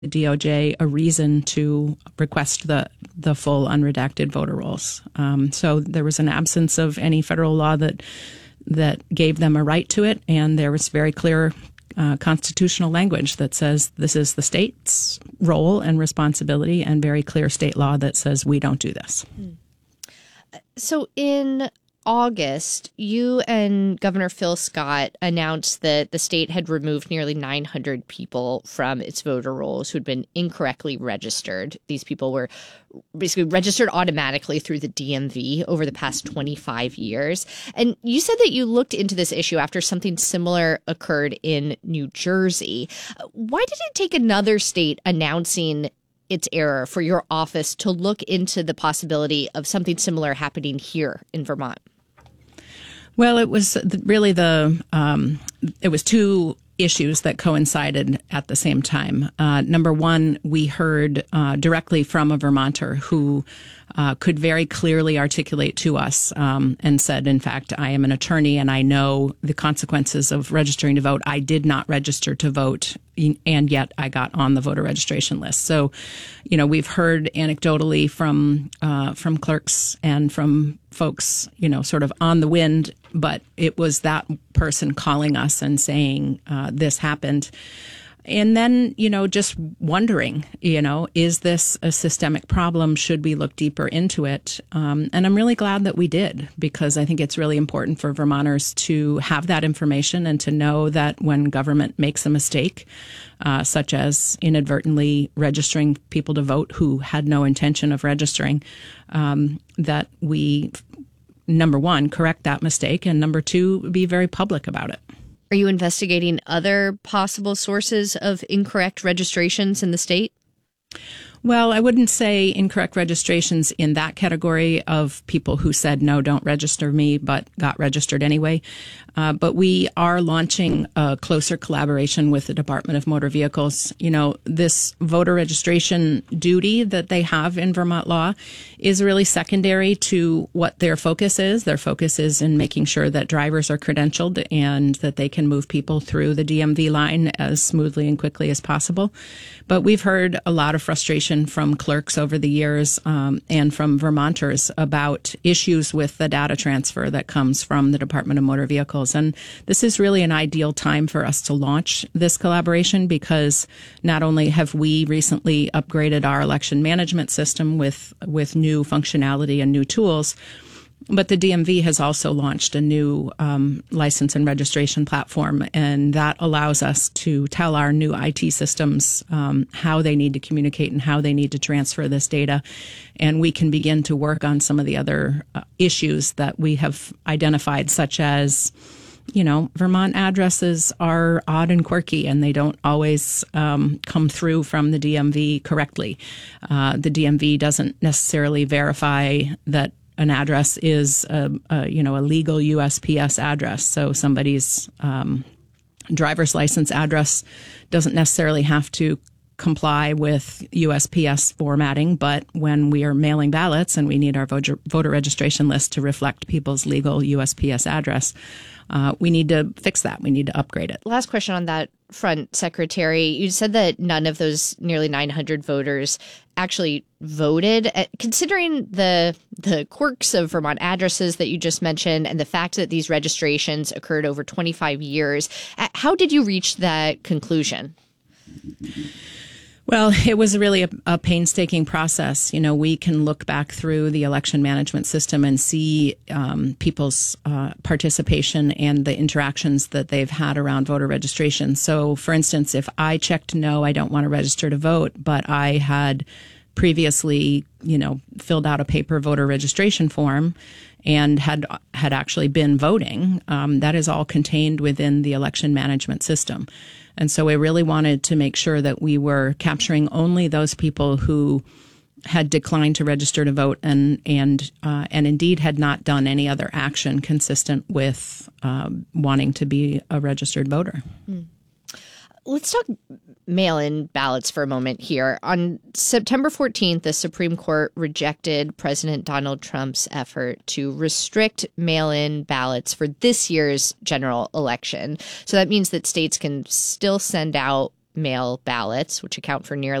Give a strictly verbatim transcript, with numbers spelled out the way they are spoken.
the D O J a reason to request the the full unredacted voter rolls. Um, so there was an absence of any federal law that that gave them a right to it, and there was very clear uh, constitutional language that says this is the state's role and responsibility, and very clear state law that says we don't do this. So in August, you and Governor Phil Scott announced that the state had removed nearly nine hundred people from its voter rolls who had been incorrectly registered. These people were basically registered automatically through the D M V over the past twenty-five years. And you said that you looked into this issue after something similar occurred in New Jersey. Why did it take another state announcing its error for your office to look into the possibility of something similar happening here in Vermont? Well, it was really the, um, it was two issues that coincided at the same time. Uh, number one, we heard uh, directly from a Vermonter who uh, could very clearly articulate to us um, and said, in fact, I am an attorney and I know the consequences of registering to vote. I did not register to vote, and yet I got on the voter registration list. So, you know, we've heard anecdotally from uh, from clerks and from folks, you know, sort of on the wind, but it was that person calling us and saying uh, this happened. And then, you know, just wondering, you know, is this a systemic problem? Should we look deeper into it? Um, and I'm really glad that we did, because I think it's really important for Vermonters to have that information and to know that when government makes a mistake, uh, such as inadvertently registering people to vote who had no intention of registering, um, that we, number one, correct that mistake, and number two, be very public about it. Are you investigating other possible sources of incorrect registrations in the state? Well, I wouldn't say incorrect registrations in that category of people who said, no, don't register me, but got registered anyway. Uh, but we are launching a closer collaboration with the Department of Motor Vehicles. You know, this voter registration duty that they have in Vermont law is really secondary to what their focus is. Their focus is in making sure that drivers are credentialed and that they can move people through the D M V line as smoothly and quickly as possible. But we've heard a lot of frustration from clerks over the years um, and from Vermonters about issues with the data transfer that comes from the Department of Motor Vehicles. And this is really an ideal time for us to launch this collaboration, because not only have we recently upgraded our election management system with, with new functionality and new tools, but the D M V has also launched a new um, license and registration platform, and that allows us to tell our new I T systems um, how they need to communicate and how they need to transfer this data. And we can begin to work on some of the other uh, issues that we have identified, such as, you know, Vermont addresses are odd and quirky, and they don't always um, come through from the D M V correctly. Uh, the D M V doesn't necessarily verify that an address is a, a you know a legal U S P S address. So somebody's um, driver's license address doesn't necessarily have to comply with U S P S formatting, but when we are mailing ballots and we need our voter, voter registration list to reflect people's legal U S P S address, uh, we need to fix that. We need to upgrade it. Last question on that front, Secretary. You said that none of those nearly nine hundred voters actually voted. Considering the the quirks of Vermont addresses that you just mentioned and the fact that these registrations occurred over twenty-five years, how did you reach that conclusion? Well, it was really a, a painstaking process. You know, we can look back through the election management system and see um, people's uh, participation and the interactions that they've had around voter registration. So, for instance, if I checked no, I don't want to register to vote, but I had previously, you know, filled out a paper voter registration form and had had actually been voting, um, that is all contained within the election management system. And so we really wanted to make sure that we were capturing only those people who had declined to register to vote and and uh, and indeed had not done any other action consistent with uh, wanting to be a registered voter. Mm. Let's talk mail-in ballots for a moment here. On September fourteenth, the Supreme Court rejected President Donald Trump's effort to restrict mail-in ballots for this year's general election. So that means that states can still send out mail ballots, which account for nearly